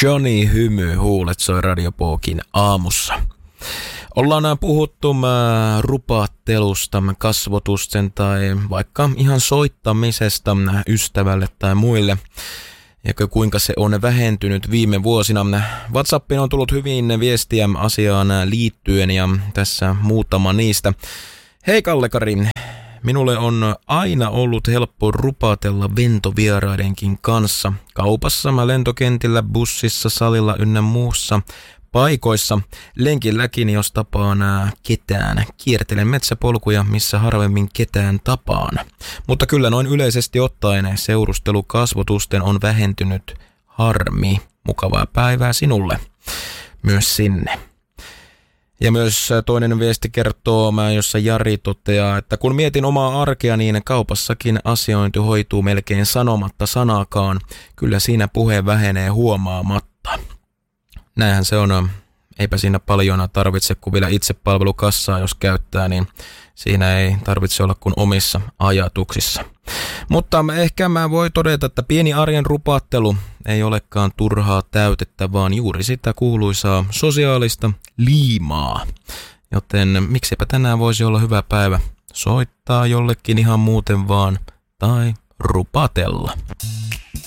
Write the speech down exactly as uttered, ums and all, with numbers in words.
Johnny Hymy, huulet soi Radiopookin aamussa. Ollaan puhuttu rupaattelusta, kasvotusten tai vaikka ihan soittamisesta ystävälle tai muille. Ja kuinka se on vähentynyt viime vuosina. WhatsAppiin on tullut hyvin viestiä asiaan liittyen ja tässä muutama niistä. Hei Kalle-Kari, minulle on aina ollut helppo rupatella ventovieraidenkin kanssa. Kaupassa, lentokentillä, bussissa, salilla ynnä muussa paikoissa. Lenkilläkin, jos tapaan ketään. Kiertelen metsäpolkuja, missä harvemmin ketään tapaan. Mutta kyllä noin yleisesti ottaen seurustelukasvotusten on vähentynyt. Harmi. Mukavaa päivää sinulle. Myös sinne. Ja myös toinen viesti kertoo, jossa Jari toteaa, että kun mietin omaa arkea, niin kaupassakin asiointi hoituu melkein sanomatta sanakaan. Kyllä siinä puhe vähenee huomaamatta. Näinhän se on. Eipä siinä paljon tarvitse, kun vielä itsepalvelukassaa, jos käyttää, niin siinä ei tarvitse olla kuin omissa ajatuksissa. Mutta ehkä mä voi todeta, että pieni arjen rupaattelu ei olekaan turhaa täytettä, vaan juuri sitä kuuluisaa sosiaalista liimaa. Joten miksipä tänään voisi olla hyvä päivä soittaa jollekin ihan muuten vaan tai rupatella.